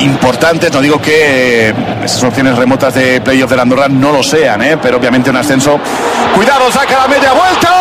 importantes. No digo que esas opciones remotas de playoff de la Andorra no lo sean, pero obviamente un ascenso. Cuidado, saca la media vuelta.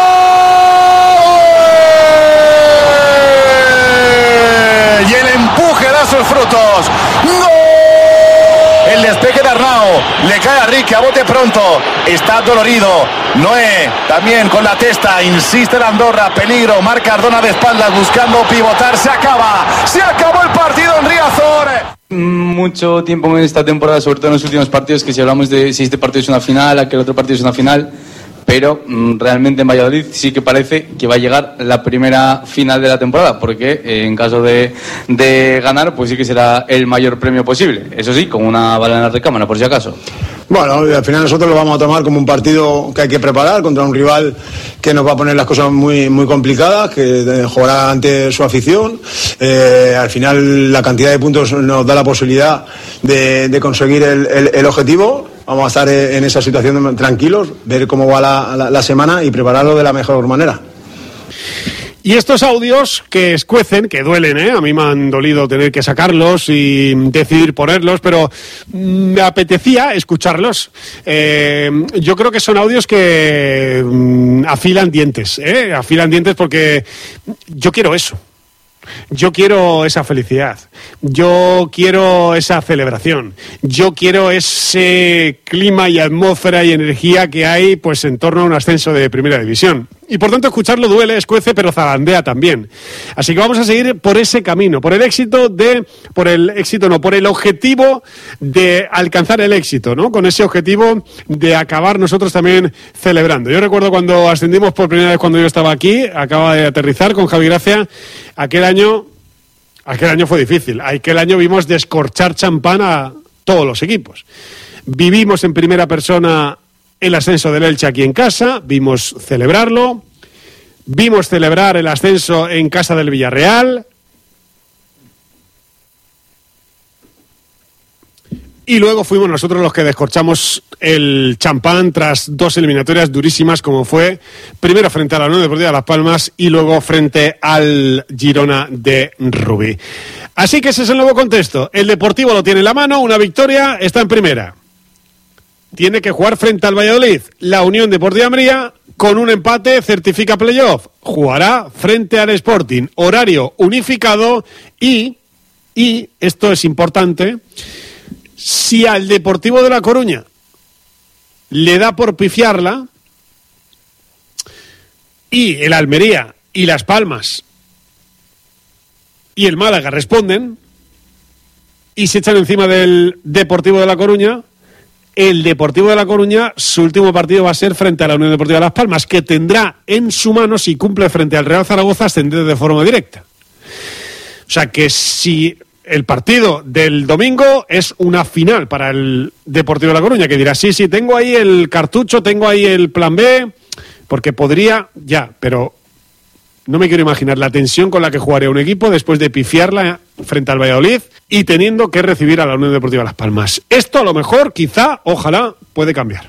Y el empuje da sus frutos. ¡Gol! El despeje de Arnau, le cae a Rique a bote pronto, está dolorido. Noé también con la testa, insiste en Andorra, peligro, marca Ardona de espaldas buscando pivotar, se acabó el partido en Riazor. Mucho tiempo en esta temporada, sobre todo en los últimos partidos, que si hablamos de si este partido es una final, aquel otro partido es una final, pero realmente en Valladolid sí que parece que va a llegar la primera final de la temporada, porque en caso de ganar, pues sí que será el mayor premio posible. Eso sí, con una bala en la recámara, por si acaso. Bueno, al final nosotros lo vamos a tomar como un partido que hay que preparar contra un rival que nos va a poner las cosas muy, muy complicadas, que jugará ante su afición. Al final la cantidad de puntos nos da la posibilidad de conseguir el objetivo. Vamos a estar en esa situación tranquilos, ver cómo va la semana y prepararlo de la mejor manera. Y estos audios que escuecen, que duelen, a mí me han dolido tener que sacarlos y decidir ponerlos, pero me apetecía escucharlos. Yo creo que son audios que afilan dientes, porque yo quiero eso. Yo quiero esa felicidad, yo quiero esa celebración, yo quiero ese clima y atmósfera y energía que hay pues en torno a un ascenso de primera división. Y por tanto escucharlo duele, escuece, pero zarandea también. Así que vamos a seguir por ese camino, por el objetivo de alcanzar el éxito, ¿no? Con ese objetivo de acabar nosotros también celebrando. Yo recuerdo cuando ascendimos por primera vez cuando yo estaba aquí, acaba de aterrizar con Javi Gracia, aquel año fue difícil. Aquel año vimos descorchar champán a todos los equipos. Vivimos en primera persona el ascenso del Elche aquí en casa, vimos celebrarlo, vimos celebrar el ascenso en casa del Villarreal y luego fuimos nosotros los que descorchamos el champán tras dos eliminatorias durísimas como fue primero frente a la Unión Deportiva de Las Palmas y luego frente al Girona de Rubí. Así que ese es el nuevo contexto. El Deportivo lo tiene en la mano, una victoria, está en primera. Tiene que jugar frente al Valladolid. La Unión Deportiva Almería, con un empate, certifica playoff. Jugará frente al Sporting. Horario unificado y esto es importante, si al Deportivo de La Coruña le da por pifiarla y el Almería y Las Palmas y el Málaga responden y se echan encima del Deportivo de La Coruña, el Deportivo de La Coruña, su último partido va a ser frente a la Unión Deportiva de Las Palmas, que tendrá en su mano, si cumple frente al Real Zaragoza, ascender de forma directa. O sea que si el partido del domingo es una final para el Deportivo de La Coruña, que dirá, sí, tengo ahí el cartucho, tengo ahí el plan B, porque podría, pero no me quiero imaginar la tensión con la que jugaría un equipo después de pifiarla frente al Valladolid y teniendo que recibir a la Unión Deportiva Las Palmas. Esto a lo mejor, quizá, ojalá, puede cambiar.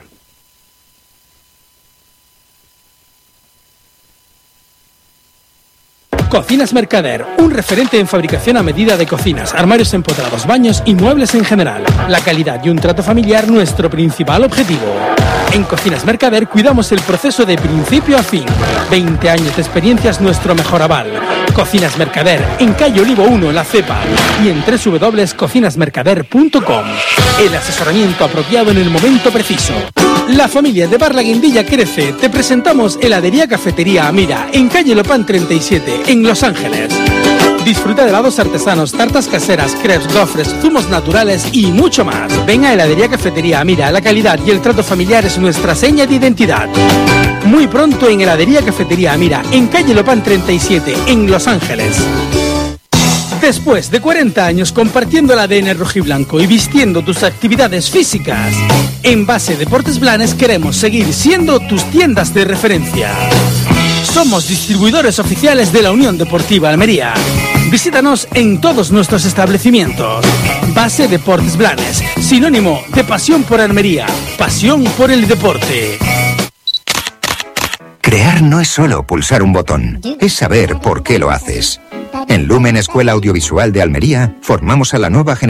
Cocinas Mercader, un referente en fabricación a medida de cocinas, armarios empotrados, baños y muebles en general. La calidad y un trato familiar, nuestro principal objetivo. En Cocinas Mercader cuidamos el proceso de principio a fin. 20 años de experiencia es nuestro mejor aval. Cocinas Mercader, en calle Olivo 1, La Cepa, y en www.cocinasmercader.com. El asesoramiento apropiado en el momento preciso. La familia de Bar La Guindilla crece. Te presentamos Heladería Cafetería Amira, en calle Lopán 37, en Los Ángeles. Disfruta de helados artesanos, tartas caseras, crepes, gofres, zumos naturales y mucho más. Ven a Heladería Cafetería Amira, la calidad y el trato familiar es nuestra seña de identidad. Muy pronto en Heladería Cafetería Amira, en calle Lopán 37, en Los Ángeles. Después de 40 años compartiendo el ADN rojiblanco y vistiendo tus actividades físicas, en Base Deportes Blanes queremos seguir siendo tus tiendas de referencia. Somos distribuidores oficiales de la Unión Deportiva Almería. Visítanos en todos nuestros establecimientos. Base Deportes Blanes, sinónimo de pasión por Almería, pasión por el deporte. Crear no es solo pulsar un botón, es saber por qué lo haces. En Lumen Escuela Audiovisual de Almería formamos a la nueva generación